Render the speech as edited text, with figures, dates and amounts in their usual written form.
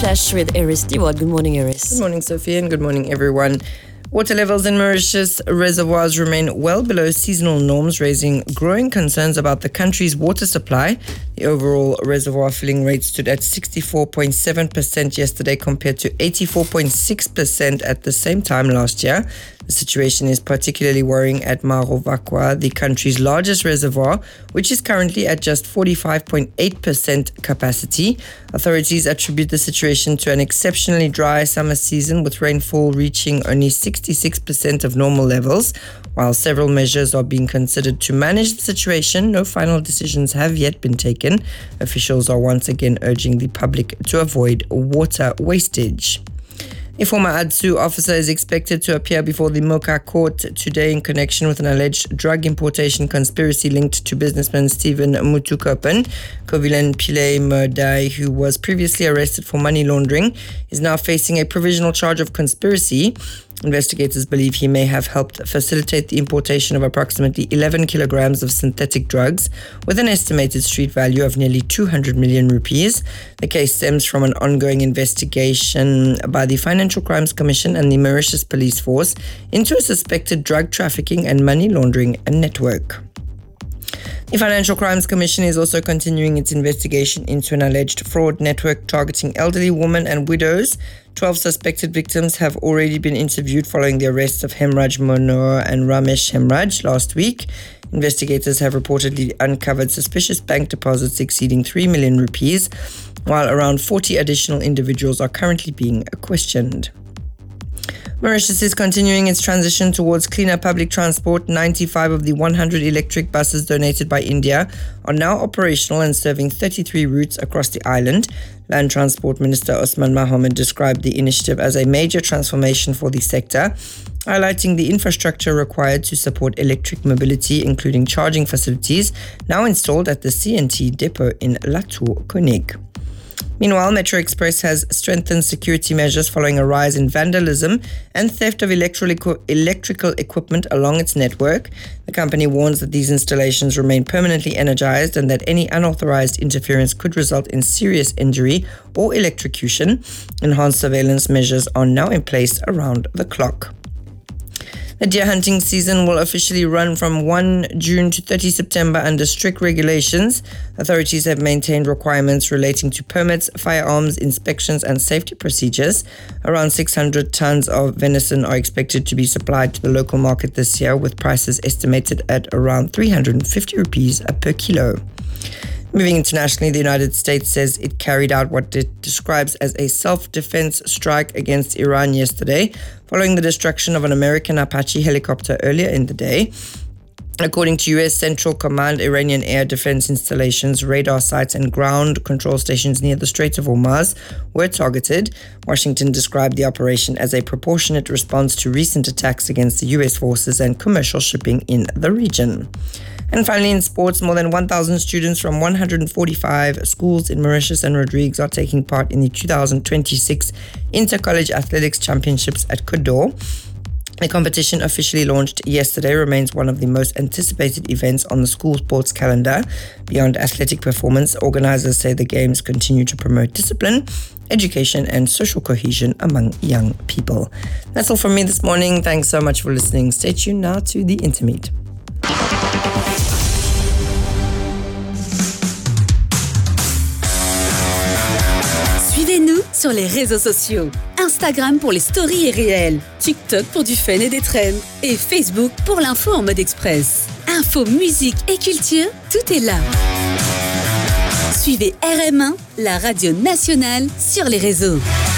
Flash with Iris Diwad. Good morning, Iris. Good morning, Sophie, and good morning, everyone. Water levels in Mauritius reservoirs remain well below seasonal norms, raising growing concerns about the country's water supply. The overall reservoir filling rate stood at 64.7% yesterday compared to 84.6% at the same time last year. The situation is particularly worrying at Marovakwa, the country's largest reservoir, which is currently at just 45.8% capacity. Authorities attribute the situation to an exceptionally dry summer season, with rainfall reaching only 66% of normal levels. While several measures are being considered to manage the situation, no final decisions have yet been taken. Officials are once again urging the public to avoid water wastage. A former ADSU officer is expected to appear before the Moka court today in connection with an alleged drug importation conspiracy linked to businessman Stephen Mutukopen. Kovilen Pillay Murdai, who was previously arrested for money laundering, is now facing a provisional charge of conspiracy. Investigators believe he may have helped facilitate the importation of approximately 11 kilograms of synthetic drugs with an estimated street value of nearly 200 million rupees. The case stems from an ongoing investigation by the Financial Crimes Commission and the Mauritius Police Force into a suspected drug trafficking and money laundering network. The Financial Crimes Commission is also continuing its investigation into an alleged fraud network targeting elderly women and widows. 12 suspected victims have already been interviewed following the arrest of Hemraj Monor and Ramesh Hemraj last week. Investigators have reportedly uncovered suspicious bank deposits exceeding 3 million rupees, while around 40 additional individuals are currently being questioned. Mauritius is continuing its transition towards cleaner public transport. 95 of the 100 electric buses donated by India are now operational and serving 33 routes across the island. Land Transport Minister Osman Mohamed described the initiative as a major transformation for the sector, highlighting the infrastructure required to support electric mobility, including charging facilities now installed at the CNT depot in Latour, Konig. Meanwhile, Metro Express has strengthened security measures following a rise in vandalism and theft of electrical equipment along its network. The company warns that these installations remain permanently energized and that any unauthorized interference could result in serious injury or electrocution. Enhanced surveillance measures are now in place around the clock. The deer hunting season will officially run from 1 June to 30 September under strict regulations. Authorities have maintained requirements relating to permits, firearms, inspections, and safety procedures. Around 600 tons of venison are expected to be supplied to the local market this year, with prices estimated at around 350 rupees per kilo. Moving internationally, the United States says it carried out what it describes as a self-defense strike against Iran yesterday, following the destruction of an American Apache helicopter earlier in the day. According to U.S. Central Command, Iranian air defense installations, radar sites, and ground control stations near the Strait of Hormuz were targeted. Washington described the operation as a proportionate response to recent attacks against the U.S. forces and commercial shipping in the region. And finally, in sports, more than 1,000 students from 145 schools in Mauritius and Rodrigues are taking part in the 2026 Inter-College Athletics Championships at Kodor. The competition, officially launched yesterday, remains one of the most anticipated events on the school sports calendar. Beyond athletic performance, organizers say the games continue to promote discipline, education, and social cohesion among young people. That's all from me this morning. Thanks so much for listening. Stay tuned now to the Intermeet. Suivez-nous sur les réseaux sociaux. Instagram pour les stories et réels, TikTok pour du fun et des trends, et Facebook pour l'info en mode express. Info, musique et culture, tout est là. Suivez RM1, la radio nationale, sur les réseaux.